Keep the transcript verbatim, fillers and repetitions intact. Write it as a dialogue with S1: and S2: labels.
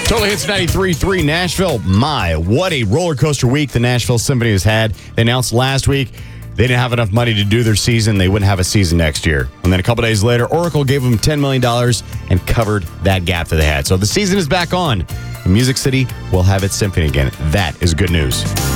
S1: Total Hits ninety-three point three Nashville. My, what a roller coaster week the Nashville Symphony has had. They announced last week they didn't have enough money to do their season. They wouldn't have a season next year. And then a couple days later, Oracle gave them ten million dollars and covered that gap that they had. So the season is back on. And Music City will have its symphony again. That is good news.